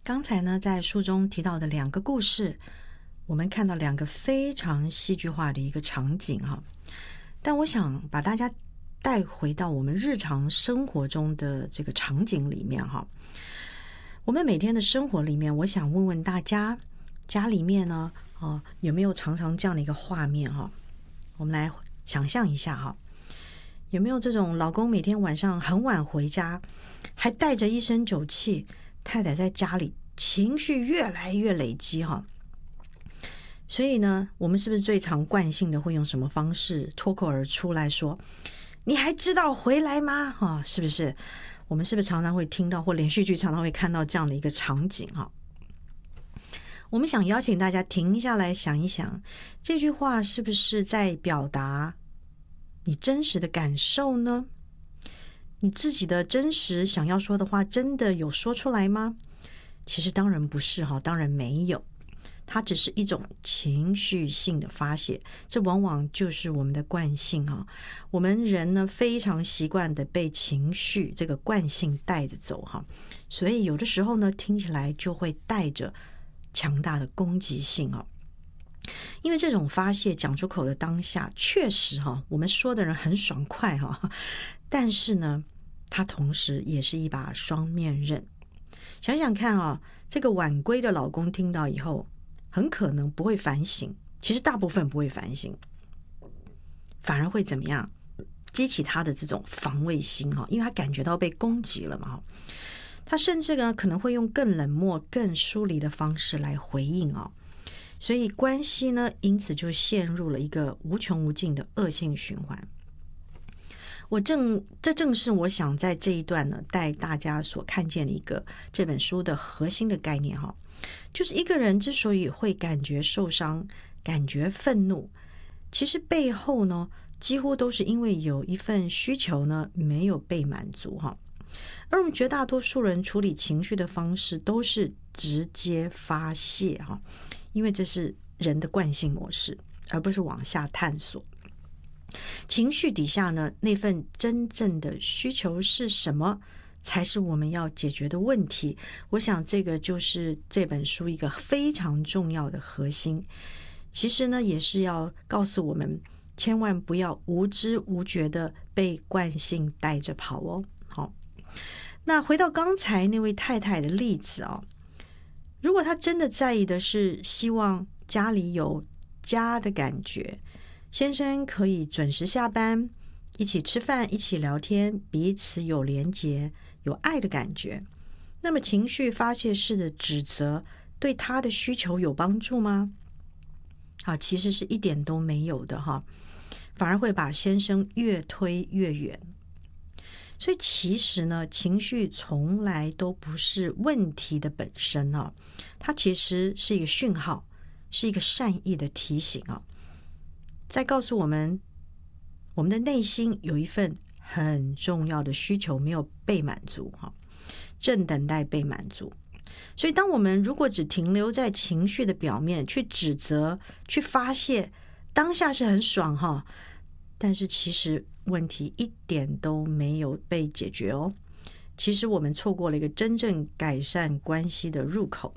刚才呢，在书中提到的两个故事，我们看到两个非常戏剧化的一个场景哈。但我想把大家带回到我们日常生活中的这个场景里面哈。我们每天的生活里面，我想问问大家，家里面呢，有没有常常这样的一个画面哈？我们来想象一下哈，有没有这种老公每天晚上很晚回家，还带着一身酒气？太太在家里情绪越来越累积哈，所以呢，我们是不是最常惯性的会用什么方式脱口而出来说你还知道回来吗？是不是？我们是不是常常会听到，或连续剧常常会看到这样的一个场景哈？我们想邀请大家停下来想一想，这句话是不是在表达你真实的感受呢？你自己的真实想要说的话真的有说出来吗？其实当然不是哈，当然没有，它只是一种情绪性的发泄，这往往就是我们的惯性哈。我们人呢非常习惯的被情绪这个惯性带着走哈，所以有的时候呢听起来就会带着强大的攻击性哈。因为这种发泄讲出口的当下，确实哈，我们说的人很爽快哈，但是呢，它同时也是一把双面刃。想想看啊，这个晚归的老公听到以后，很可能不会反省，其实大部分不会反省，反而会怎么样？激起他的这种防卫心哈，因为他感觉到被攻击了嘛。他甚至呢可能会用更冷漠、更疏离的方式来回应哦。所以关系呢，因此就陷入了一个无穷无尽的恶性循环。这正是我想在这一段呢带大家所看见的一个这本书的核心的概念哈，就是一个人之所以会感觉受伤、感觉愤怒，其实背后呢几乎都是因为有一份需求呢没有被满足哈。而我们绝大多数人处理情绪的方式都是直接发泄哈，因为这是人的惯性模式，而不是往下探索。情绪底下呢，那份真正的需求是什么，才是我们要解决的问题。我想这个就是这本书一个非常重要的核心。其实呢，也是要告诉我们，千万不要无知无觉的被惯性带着跑哦。好，那回到刚才那位太太的例子哦，如果她真的在意的是希望家里有家的感觉，先生可以准时下班，一起吃饭，一起聊天，彼此有连结，有爱的感觉，那么情绪发泄式的指责对他的需求有帮助吗？其实是一点都没有的哈，反而会把先生越推越远。所以其实呢，情绪从来都不是问题的本身哦，它其实是一个讯号，是一个善意的提醒哦，在告诉我们，我们的内心有一份很重要的需求没有被满足哈，正等待被满足。所以当我们如果只停留在情绪的表面，去指责、去发泄，当下是很爽哈，但是其实问题一点都没有被解决哦。其实我们错过了一个真正改善关系的入口。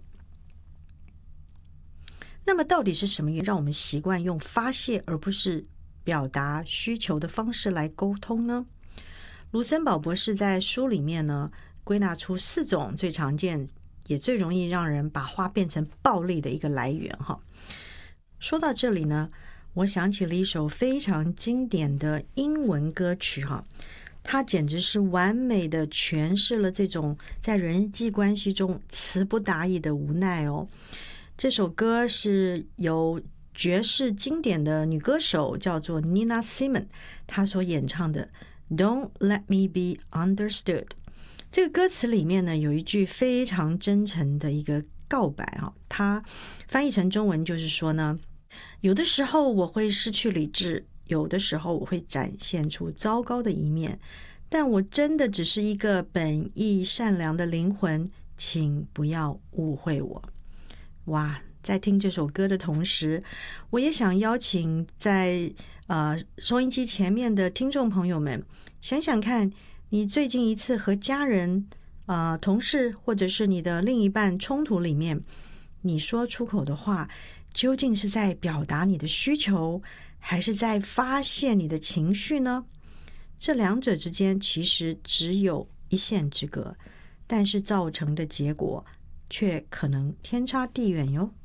那么到底是什么原因让我们习惯用发泄而不是表达需求的方式来沟通呢？卢森堡博士在书里面呢归纳出4种最常见也最容易让人把话变成暴力的一个来源哈。说到这里呢，我想起了一首非常经典的英文歌曲哈，它简直是完美的诠释了这种在人际关系中词不达意的无奈哦。这首歌是由爵士经典的女歌手叫做 Nina Simone 她所演唱的 Don't Let Me Be Understood。 这个歌词里面呢有一句非常真诚的一个告白哈，它翻译成中文就是说呢，有的时候我会失去理智，有的时候我会展现出糟糕的一面，但我真的只是一个本意善良的灵魂，请不要误会我。哇，在听这首歌的同时，我也想邀请在收音机前面的听众朋友们，想想看，你最近一次和家人同事或者是你的另一半冲突里面，你说出口的话，究竟是在表达你的需求，还是在发泄你的情绪呢？这两者之间其实只有一线之隔，但是造成的结果却可能天差地远哟。